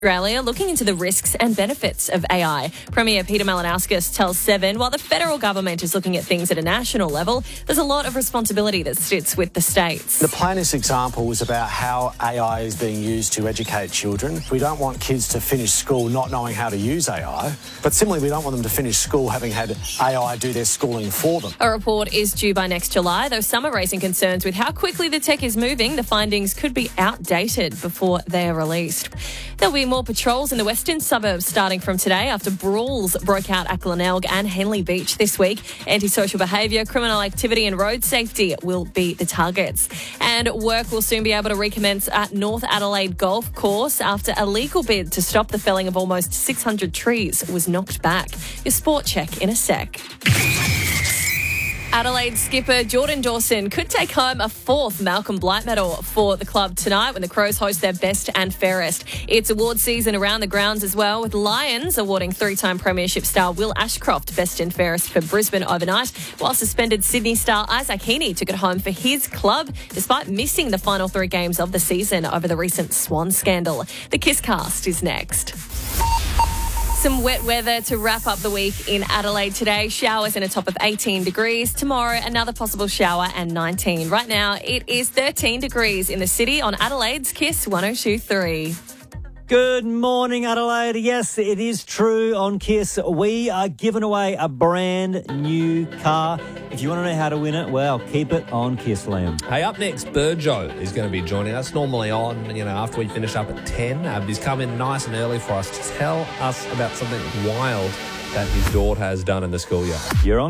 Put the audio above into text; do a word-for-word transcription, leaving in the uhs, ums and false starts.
Australia looking into the risks and benefits of A I. Premier Peter Malinauskas tells Seven, while the federal government is looking at things at a national level, there's a lot of responsibility that sits with the states. The plainest example was about how A I is being used to educate children. We don't want kids to finish school not knowing how to use A I, but similarly we don't want them to finish school having had A I do their schooling for them. A report is due by next July, though some are raising concerns with how quickly the tech is moving. The findings could be outdated before they are released. There'll be more patrols in the western suburbs starting from today after brawls broke out at Glenelg and Henley Beach this week. Antisocial behaviour, criminal activity and road safety will be the targets. And work will soon be able to recommence at North Adelaide Golf Course after a legal bid to stop the felling of almost six hundred trees was knocked back. Your sport check in a sec. Adelaide skipper Jordan Dawson could take home a fourth Malcolm Blight medal for the club tonight when the Crows host their best and fairest. It's award season around the grounds as well, with Lions awarding three-time premiership star Will Ashcroft best and fairest for Brisbane overnight, while suspended Sydney star Isaac Heaney took it home for his club despite missing the final three games of the season over the recent Swan scandal. The Kisscast is next. Some wet weather to wrap up the week in Adelaide today. Showers in a top of eighteen degrees. Tomorrow, another possible shower and nineteen. Right now, it is thirteen degrees in the city on Adelaide's Kiss one oh two point three. Good morning, Adelaide. Yes, it is true. On Kiss, we are giving away a brand new car. If you want to know how to win it, well, keep it on Kiss, Liam. Hey, up next, Burjo is going to be joining us. Normally on, you know, after we finish up at ten. Uh, he's come in nice and early for us to tell us about something wild that his daughter has done in the school year. You're on